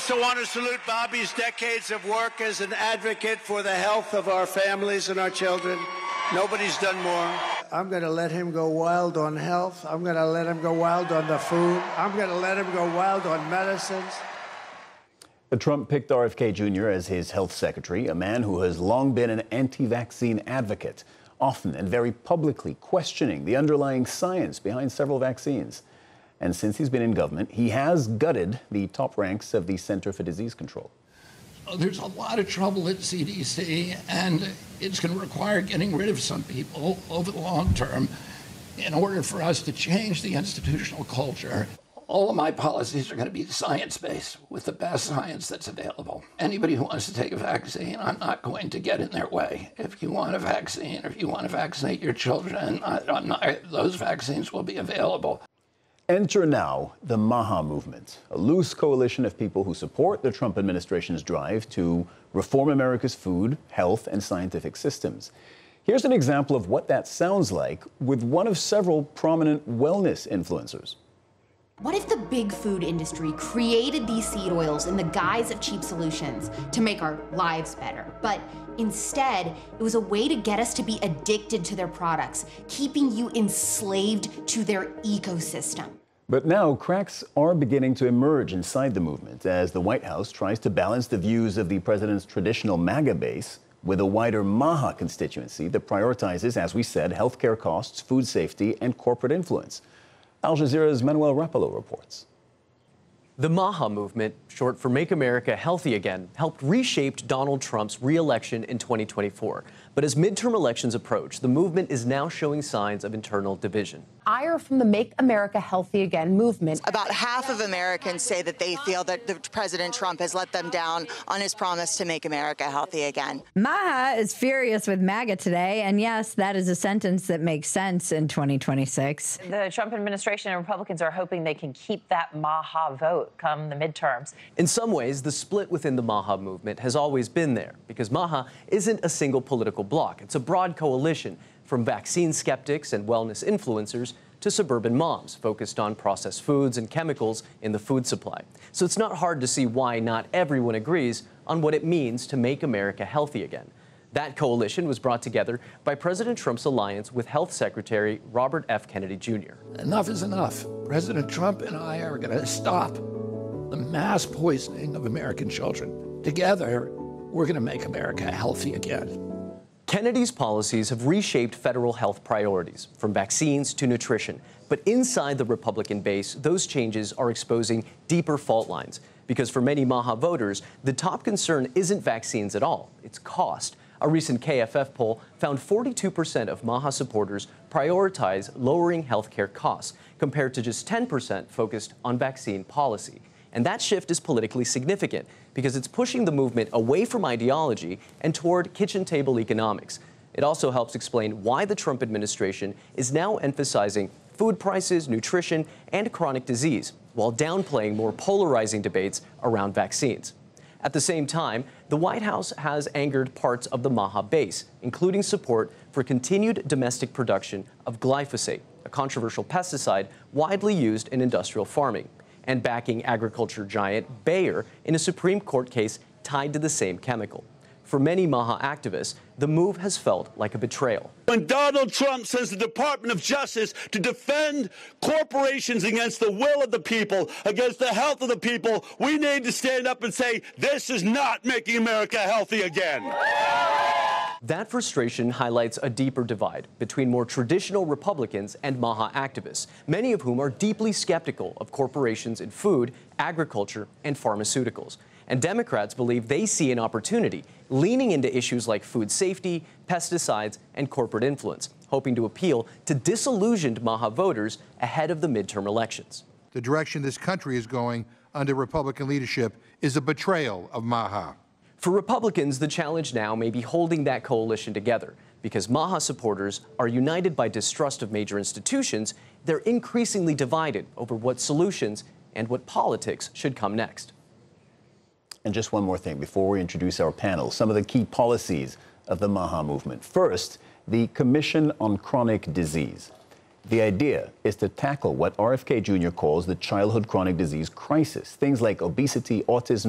also want to salute Bobby's decades of work as an advocate for the health of our families and our children. Nobody's done more. I'm going to let him go wild on health. I'm going to let him go wild on the food. I'm going to let him go wild on medicines. Trump picked RFK Jr. as his health secretary, a man who has long been an anti-vaccine advocate, often and very publicly questioning the underlying science behind several vaccines. And since he's been in government, he has gutted the top ranks of the Center for Disease Control. There's a lot of trouble at CDC, and it's going to require getting rid of some people over the long term in order for us to change the institutional culture. All of my policies are going to be science-based, with the best science that's available. Anybody who wants to take a vaccine, I'm not going to get in their way. If you want a vaccine, or if you want to vaccinate your children, those vaccines will be available. Enter now the MAHA movement, a loose coalition of people who support the Trump administration's drive to reform America's food, health, and scientific systems. Here's an example of what that sounds like with one of several prominent wellness influencers. What if the big food industry created these seed oils in the guise of cheap solutions to make our lives better? But instead, it was a way to get us to be addicted to their products, keeping you enslaved to their ecosystem. But now cracks are beginning to emerge inside the movement as the White House tries to balance the views of the president's traditional MAGA base with a wider MAHA constituency that prioritizes, as we said, healthcare costs, food safety, and corporate influence. Al Jazeera's Manuel Rapalo reports. The MAHA movement, short for Make America Healthy Again, helped reshape Donald Trump's re-election in 2024. But as midterm elections approach, the movement is now showing signs of internal division. Ire from the Make America Healthy Again movement. About half of Americans say that they feel that President Trump has let them down on his promise to make America healthy again. MAHA is furious with MAGA today, and yes, that is a sentence that makes sense in 2026. The Trump administration and Republicans are hoping they can keep that MAHA vote come the midterms. In some ways, the split within the MAHA movement has always been there, because MAHA isn't a single political bloc. It's a broad coalition from vaccine skeptics and wellness influencers to suburban moms focused on processed foods and chemicals in the food supply. So it's not hard to see why not everyone agrees on what it means to make America healthy again. That coalition was brought together by President Trump's alliance with Health Secretary Robert F. Kennedy Jr. Enough is enough. President Trump and I are going to stop the mass poisoning of American children. Together, we're going to make America healthy again. Kennedy's policies have reshaped federal health priorities, from vaccines to nutrition. But inside the Republican base, those changes are exposing deeper fault lines. Because for many MAHA voters, the top concern isn't vaccines at all, it's cost. A recent KFF poll found 42% of MAHA supporters prioritize lowering health care costs, compared to just 10% focused on vaccine policy. And that shift is politically significant because it's pushing the movement away from ideology and toward kitchen table economics. It also helps explain why the Trump administration is now emphasizing food prices, nutrition, and chronic disease, while downplaying more polarizing debates around vaccines. At the same time, the White House has angered parts of the MAHA base, including support for continued domestic production of glyphosate, a controversial pesticide widely used in industrial farming, and backing agriculture giant Bayer in a Supreme Court case tied to the same chemical. For many MAHA activists, the move has felt like a betrayal. When Donald Trump sends the Department of Justice to defend corporations against the will of the people, against the health of the people, we need to stand up and say, this is not making America healthy again. That frustration highlights a deeper divide between more traditional Republicans and MAHA activists, many of whom are deeply skeptical of corporations in food, agriculture, and pharmaceuticals. And Democrats believe they see an opportunity, leaning into issues like food safety, pesticides, and corporate influence, hoping to appeal to disillusioned MAHA voters ahead of the midterm elections. The direction this country is going under Republican leadership is a betrayal of MAHA. For Republicans, the challenge now may be holding that coalition together. Because MAHA supporters are united by distrust of major institutions, they're increasingly divided over what solutions and what politics should come next. And just one more thing before we introduce our panel, some of the key policies of the MAHA movement. First, the Commission on Chronic Disease. The idea is to tackle what RFK Jr. calls the childhood chronic disease crisis, things like obesity, autism,